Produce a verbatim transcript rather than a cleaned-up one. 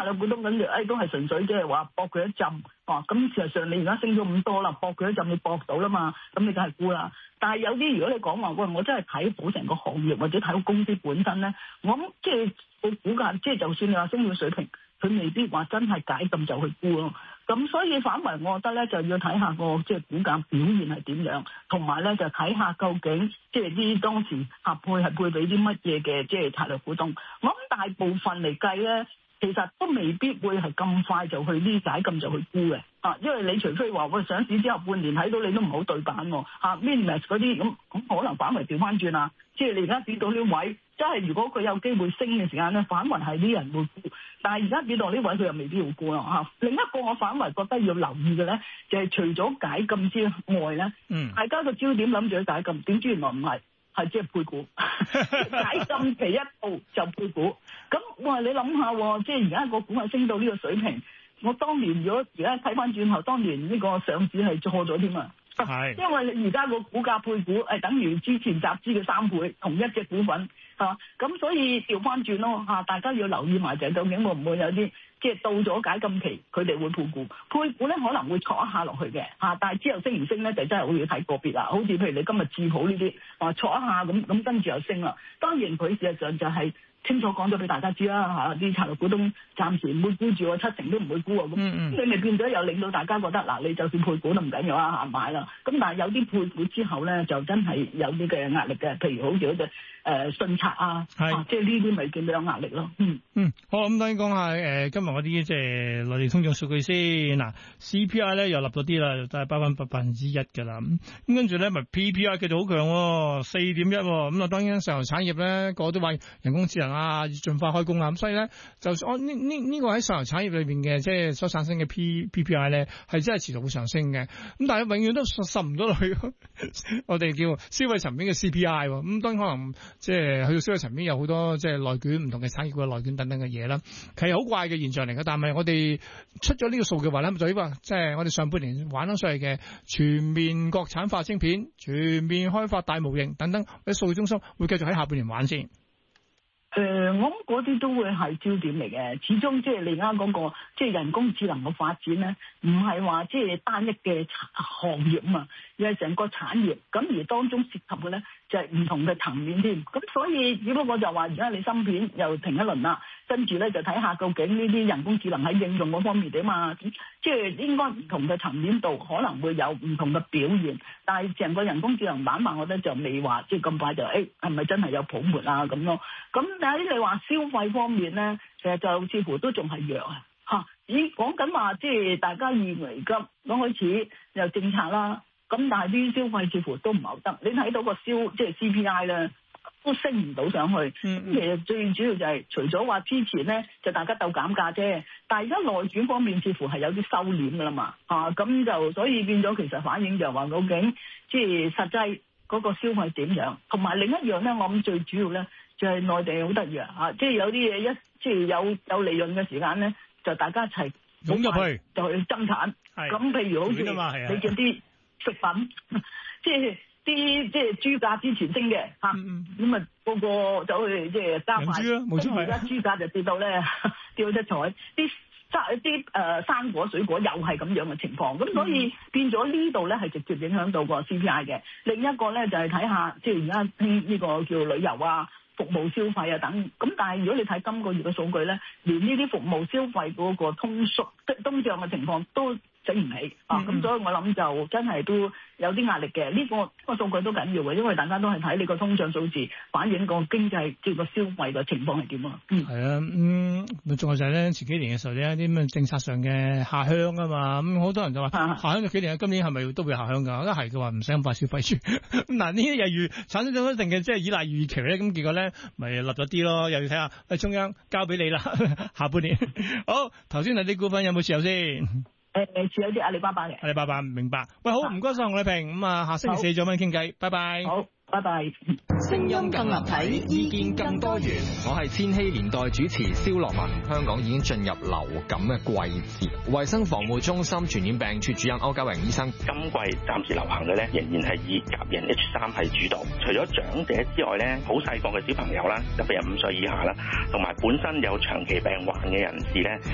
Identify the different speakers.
Speaker 1: 略股東咁就誒都係純粹即係話搏佢一浸，哦咁事實上你而家升咗咁多啦，搏佢一浸你搏到啦嘛，咁你梗係沽啦。但係有啲如果你講話喂，我真係睇好成個行業或者睇好公司本身咧，我諗即係個股價即係就算你話升到水平，佢未必話真係解禁就去沽咯。咁所以反為我覺得咧就要睇下個即係股價表現係點樣，同埋咧就睇下究竟即係啲當時合配係配俾啲乜嘢嘅即係策略股東。我諗大部分嚟計咧，其實都未必會係咁快就去呢解禁就去沽嘅，啊，因為你除非話喂上市之後半年睇到你都唔好對版喎，嚇 Minimax 嗰啲咁咁可能反為調翻轉啦，即係你而家跌到呢位，即係如果佢有機會升嘅時間咧，反為係啲人會沽，但係而家跌到呢位佢又未必會沽啦嚇。另一個我反為覺得要留意嘅咧，就係、是、除咗解禁之外咧，嗯，大家個焦點諗住去解禁，點知原來唔係。係即係配股，解禁期一到就配股。咁我話你諗下，即係而家個股係升到呢個水平，我當年如果而家睇翻轉頭，當年呢個上市係錯咗添啊！係，因為你而家個股價配股係等於之前集資嘅三倍，同一隻股份嚇，咁所以調翻轉咯嚇，大家要留意埋就係究竟會唔會有啲即係到咗解禁期，佢哋會配股，配股咧可能會挫一下落去嘅嚇，但係之後升唔升咧就真係好要睇個別啦。好似譬如你今日智普呢啲話挫一下咁，咁跟住又升啦。當然佢事實上就係清楚講咗俾大家知啦嚇，啲策略股東暫時唔會沽住，我七成都唔會沽啊咁，嗯嗯你咪變咗又令到大家覺得嗱，你就算配股都唔緊要啊嚇買啦。咁但係有啲配股之後咧，就真係有啲嘅壓力嘅，譬如好似嗰隻誒信策啊，啊即係呢啲咪叫有壓力咯。嗯
Speaker 2: 嗯，好咁，等講下誒、呃、今日嗰啲即係內地通脹數據先嗱 ，C P I 咧又立咗啲啦，就係百分百分之一㗎啦。咁咁跟住咧，咪 P P I 繼續好強喎，四點一喎。咁啊，當然上游產業咧，個個都話人工智能啊，要盡快開工啊。咁所以咧，就按呢呢呢個喺上游產業裏邊嘅即係所產生嘅 P P P I 咧，係真係持續會上升嘅。咁但係永遠都滲唔到落去，我哋叫消費層面嘅 C P I 喎。咁當然可能即係去到消費層面有好多即係內卷唔同嘅產業嘅內卷等等嘅嘢啦，其實好怪嘅現象嚟嘅。但係我哋出咗呢個數嘅話咧，就呢個即係我哋上半年玩咗上嚟嘅全面國產化晶片、全面開發大模型等等，啲數據中心會繼續喺下半年玩先。
Speaker 1: 誒、呃，我諗嗰啲都會係焦點嚟嘅。始終即係你而家嗰個即係人工智能嘅發展咧，唔係話即係單一嘅行業啊嘛，而係成個產業。咁而當中涉及嘅咧就係、是、唔同嘅層面添。咁所以只不過就話而家你芯片又停一輪啦，跟住咧就睇下究竟呢啲人工智能喺應用嗰方面點嘛。即係應該唔同嘅層面度可能會有唔同嘅表現，但係成個人工智能板塊我覺得就未話即係咁快就誒係咪真係有泡沫啊咁咯。咁但係你話消費方面咧，其實就似乎都仲係弱啊嚇。咦講緊話即係大家以為急講開始有政策啦，咁但係啲消費似乎都唔係得。你睇到個消即係 C P I 咧都升唔到上去。咁、嗯、其實最主要就係、是、除咗話之前咧就大家鬥減價啫，但係而家內卷方面似乎係有啲收斂㗎啦嘛嚇，咁就所以變咗其實反映就話究竟即係實際嗰個消費點樣，同埋另一樣咧，我諗最主要咧。就係內地好得意啊！即係有啲嘢一即係有有利潤嘅時間咧，就大家一齊湧入去就去增產。咁譬如好似你見啲食品，即係啲即係豬價之前升嘅嚇，咁啊個個走去即係加快。跟住而家豬價就跌到咧掉咗彩，啲生啲誒生果水果又係咁樣嘅情況。咁所以變咗呢度咧係直接影響到個 C P I 嘅。另一個咧就係睇下即係而家呢個叫旅遊啊。服務消費啊等，咁但係如果你睇今個月嘅數據咧，連呢啲服務消費嗰個通縮、通脹嘅情況都整唔起啊！咁、嗯、所以我諗就真係都有啲壓力嘅。呢、這個呢、這個數據都緊要嘅，因為大家都係睇你個通脹數字反映個經濟即係個消費嘅情況係點啊。嗯，係啊，嗯，仲有就係咧前幾年嘅時候咧，啲咩政策上嘅下鄉啊嘛，咁、嗯、好多人就話下鄉咗幾年，今年係咪都會下鄉㗎？我覺得係嘅話，唔使咁快消費住。咁嗱，呢啲又預產生咗一定嘅即係依賴預期咧，咁結果咧咪立咗啲咯，又要睇下誒中央交俾你啦，下半年。好，頭先嗱啲股份有冇持有先？誒誒，持有啲阿里巴巴嘅。阿
Speaker 2: 里巴巴明白。喂，好，唔該晒洪麗萍，咁啊，下星期四再揾你傾偈，拜拜。
Speaker 1: 好。拜拜。
Speaker 3: 聲音更立體，意見更多元。我係千禧年代主持蕭樂文。香港已經進入流感嘅季節，衛生防護中心傳染病處主任歐家榮醫生，
Speaker 4: 今季暫時流行嘅咧，仍然係以甲型 H 三係主導。除咗長者之外咧，好細個嘅小朋友啦，特別係五歲以下啦，同埋本身有長期病患嘅人士咧，